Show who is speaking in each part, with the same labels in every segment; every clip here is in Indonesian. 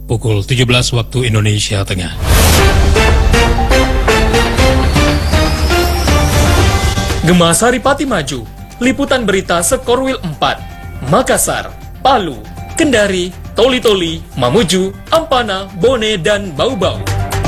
Speaker 1: pukul 17 waktu Indonesia Tengah.
Speaker 2: Gema Saripati Maju, liputan berita Sekorwil 4, Makassar, Palu, Kendari, Toli-Toli, Mamuju, Ampana, Bone, dan Bau-Bau.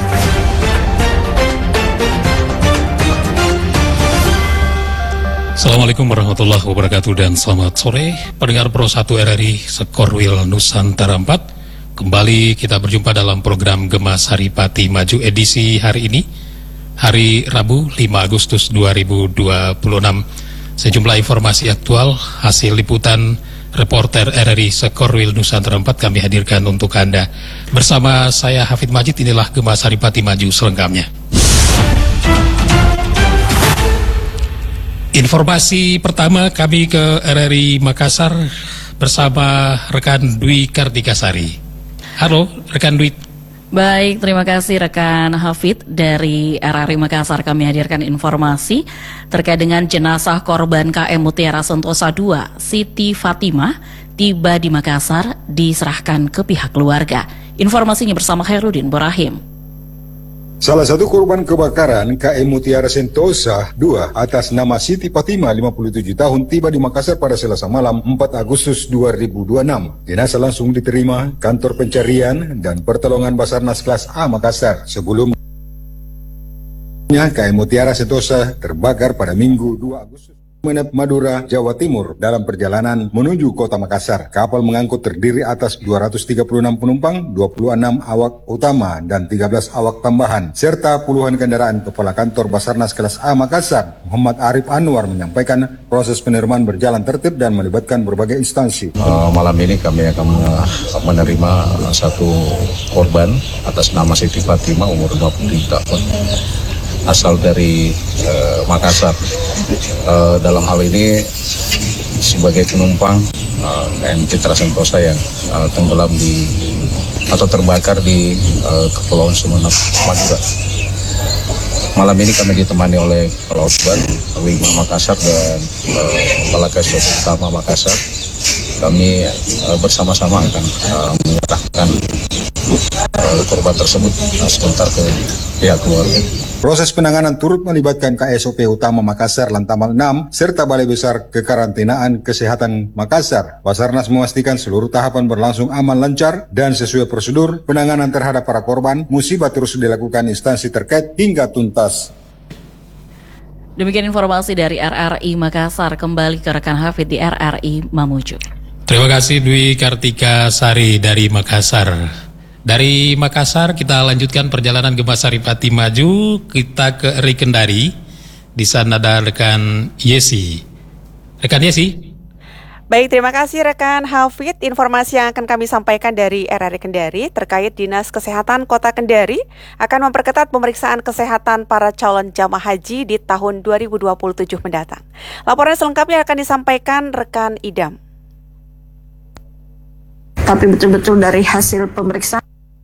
Speaker 1: Assalamualaikum warahmatullahi wabarakatuh dan selamat sore pendengar Pro 1 RRI Sekorwil Nusantara 4. Kembali kita berjumpa dalam program Gema Saripati Maju edisi hari ini, hari Rabu 5 Agustus 2026. Sejumlah informasi aktual hasil liputan reporter RRI Sekorwil Nusantara 4 kami hadirkan untuk Anda. Bersama saya Hafid Majid, inilah Gema Saripati Maju selengkapnya. Informasi pertama kami ke RRI Makassar bersama rekan Dwi Kartikasari. Halo rekan Dwi.
Speaker 3: Baik, terima kasih rekan Hafid dari RRI Makassar. Kami hadirkan informasi terkait dengan jenazah korban KM Mutiara Sentosa II, Siti Fatimah, tiba di Makassar diserahkan ke pihak keluarga. Informasinya bersama Khairuddin Borahim.
Speaker 4: Salah satu korban kebakaran KM Mutiara Sentosa II atas nama Siti Fatimah 57 tahun tiba di Makassar pada Selasa malam 4 Agustus 2026. Jenazah langsung diterima kantor pencarian dan pertolongan Basarnas kelas A Makassar. Sebelumnya KM Mutiara Sentosa terbakar pada Minggu 2 Agustus. Menep Madura, Jawa Timur dalam perjalanan menuju kota Makassar. Kapal mengangkut terdiri atas 236 penumpang, 26 awak utama dan 13 awak tambahan, serta puluhan kendaraan. Kepala Kantor Basarnas kelas A Makassar, Muhammad Arif Anwar, menyampaikan proses penerimaan berjalan tertib dan melibatkan berbagai instansi.
Speaker 5: Malam ini kami akan menerima satu korban atas nama Siti Fatimah umur 23 tahun. Asal dari Makassar. Dalam hal ini sebagai penumpang KM Mutiara Sentosa yang tenggelam atau terbakar di Kepulauan Sumeneb, Madura. Malam ini kami ditemani oleh Lautban, Panglima Makassar dan Kepala Kasub Utama Makassar. Kami bersama-sama akan menyerahkan korban tersebut sebentar ke pihak keluarga.
Speaker 4: Proses penanganan turut melibatkan KSOP Utama Makassar Lantamal 6 serta Balai Besar Kekarantinaan Kesehatan Makassar. Basarnas memastikan seluruh tahapan berlangsung aman lancar dan sesuai prosedur. Penanganan terhadap para korban musibah terus dilakukan instansi terkait hingga tuntas.
Speaker 3: Demikian informasi dari RRI Makassar. Kembali ke rekan Hafid di RRI Mamuju.
Speaker 1: Terima kasih Dwi Kartikasari dari Makassar. Dari Makassar kita lanjutkan perjalanan Gema Saripati Maju, kita ke RRI Kendari. Di sana ada rekan Yesi. Rekan Yesi.
Speaker 6: Baik, terima kasih rekan Hafid. Informasi yang akan kami sampaikan dari RRI Kendari terkait Dinas Kesehatan Kota Kendari akan memperketat pemeriksaan kesehatan para calon jamaah haji di tahun 2027 mendatang. Laporan selengkapnya akan disampaikan rekan Idam.
Speaker 7: Tapi betul-betul dari hasil pemeriksaan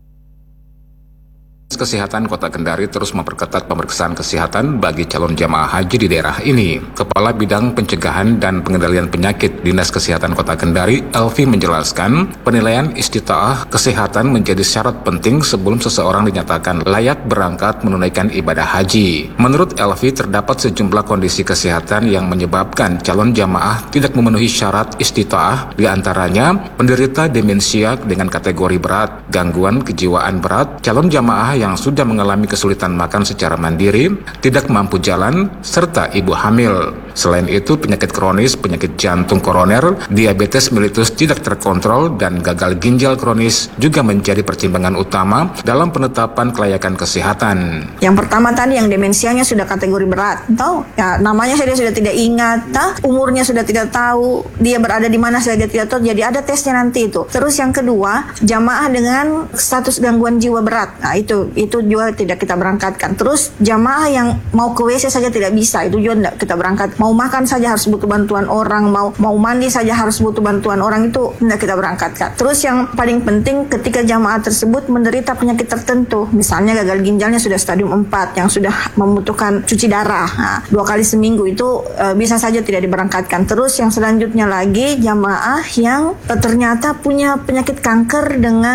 Speaker 8: Kesehatan Kota Kendari terus memperketat pemeriksaan kesehatan bagi calon jamaah haji di daerah ini. Kepala Bidang Pencegahan dan Pengendalian Penyakit Dinas Kesehatan Kota Kendari, Elvi, menjelaskan penilaian istitaah kesehatan menjadi syarat penting sebelum seseorang dinyatakan layak berangkat menunaikan ibadah haji. Menurut Elvi, terdapat sejumlah kondisi kesehatan yang menyebabkan calon jamaah tidak memenuhi syarat istitaah, di antaranya penderita demensia dengan kategori berat, gangguan kejiwaan berat, calon jamaah yang sudah mengalami kesulitan makan secara mandiri, tidak mampu jalan, serta ibu hamil. Selain itu, penyakit kronis, penyakit jantung koroner, diabetes mellitus tidak terkontrol, dan gagal ginjal kronis juga menjadi pertimbangan utama dalam penetapan kelayakan kesehatan.
Speaker 7: yang pertama tadi yang demensianya sudah kategori berat, tahu? Ya, namanya saya sudah tidak ingat, umurnya sudah tidak tahu, dia berada di mana saya tidak tahu. Jadi ada tesnya nanti itu. Terus yang kedua, jamaah dengan status gangguan jiwa berat. Nah, itu juga tidak kita berangkatkan. Terus jamaah yang mau ke WC saja tidak bisa, itu juga tidak kita berangkat. Mau makan saja harus butuh bantuan orang, mau mandi saja harus butuh bantuan orang, itu tidak kita berangkatkan. Terus yang paling penting ketika jamaah tersebut menderita penyakit tertentu, misalnya gagal ginjalnya sudah stadium 4 yang sudah membutuhkan cuci darah 2 kali seminggu, itu bisa saja tidak diberangkatkan. Terus yang selanjutnya lagi jamaah yang ternyata punya penyakit kanker dengan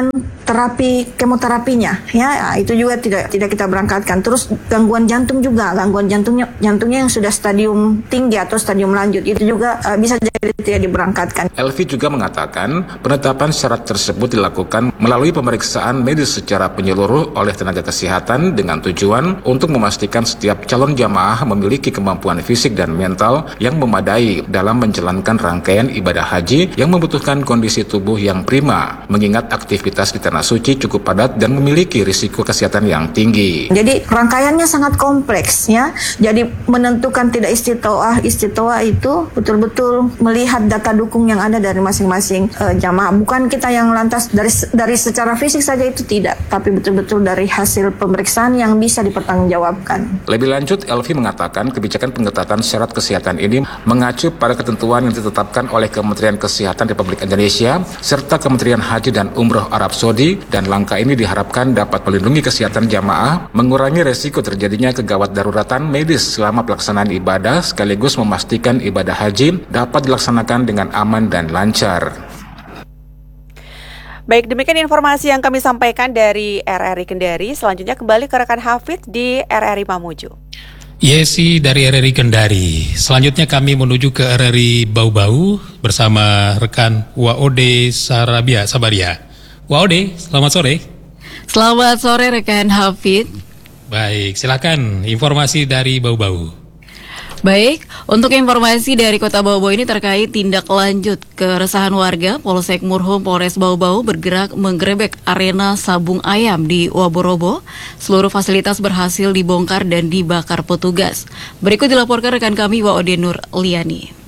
Speaker 7: terapi kemoterapinya, ya itu juga tidak kita berangkatkan. Terus gangguan jantung juga, jantungnya yang sudah stadium tinggi atau stadium lanjut itu juga bisa jadi tidak diberangkatkan.
Speaker 8: Elvi juga mengatakan penetapan syarat tersebut dilakukan melalui pemeriksaan medis secara menyeluruh oleh tenaga kesehatan dengan tujuan untuk memastikan setiap calon jamaah memiliki kemampuan fisik dan mental yang memadai dalam menjalankan rangkaian ibadah haji yang membutuhkan kondisi tubuh yang prima, mengingat aktivitas di tanah suci cukup padat dan memiliki risiko kesehatan yang tinggi.
Speaker 7: Jadi rangkaiannya sangat kompleks ya. Jadi menentukan tidak istitoah itu betul-betul melihat data dukung yang ada dari masing-masing jamaah. Bukan kita yang lantas dari secara fisik saja itu tidak, tapi betul-betul dari hasil pemeriksaan yang bisa dipertanggungjawabkan.
Speaker 8: Lebih lanjut, Elvi mengatakan kebijakan pengetatan syarat kesehatan ini mengacu pada ketentuan yang ditetapkan oleh Kementerian Kesehatan Republik Indonesia serta Kementerian Haji dan Umroh Arab Saudi, dan langkah ini diharapkan dapat melindungi kesehatan jamaah, mengurangi resiko terjadinya kegawat daruratan medis selama pelaksanaan ibadah, sekaligus memastikan ibadah haji dapat dilaksanakan dengan aman dan lancar.
Speaker 6: Baik, demikian informasi yang kami sampaikan dari RRI Kendari. Selanjutnya kembali ke rekan Hafid di RRI Mamuju.
Speaker 1: Yesi dari RRI Kendari. Selanjutnya kami menuju ke RRI Bau-Bau bersama rekan Waode Sabaria. Waode, selamat sore.
Speaker 3: Selamat sore rekan Hafid.
Speaker 1: Baik, silakan informasi dari Bau-Bau.
Speaker 3: Baik, untuk informasi dari Kota Bau-Bau ini terkait tindak lanjut keresahan warga, Polsek Murhum Polres Bau-Bau bergerak menggerebek arena sabung ayam di Waborobo. Seluruh fasilitas berhasil dibongkar dan dibakar petugas. Berikut dilaporkan rekan kami Waode Nur Liani.